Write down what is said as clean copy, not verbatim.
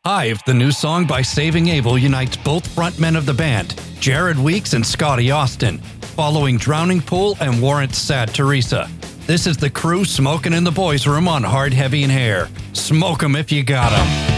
Hive, the new song by Saving Abel, unites both frontmen of the band, Jared Weeks and Scotty Austin, following Drowning Pool and Warrant's Sad Teresa. This is the crew smoking in the boys' room on Hard, Heavy, and Hair. Smoke 'em if you got 'em.